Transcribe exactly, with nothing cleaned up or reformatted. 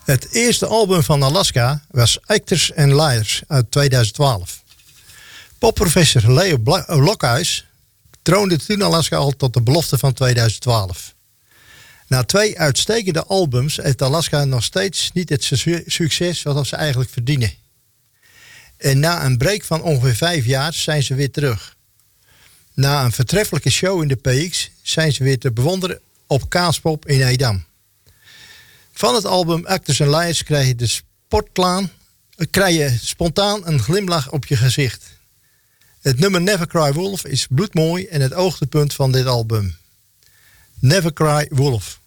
Het eerste album van Alaska was Actors and Liars uit tweeduizend twaalf. Popprofessor Leo Blokhuis troonde toen Alaska al tot de belofte van tweeduizend twaalf. Na twee uitstekende albums heeft Alaska nog steeds niet het su- succes wat ze eigenlijk verdienen. En na een break van ongeveer vijf jaar zijn ze weer terug. Na een vertreffelijke show in de P X zijn ze weer te bewonderen op Kaaspop in Edam. Van het album Actors and Liars krijg je, de sportlaan, krijg je spontaan een glimlach op je gezicht. Het nummer Never Cry Wolf is bloedmooi en het hoogtepunt van dit album. Never Cry Wolf.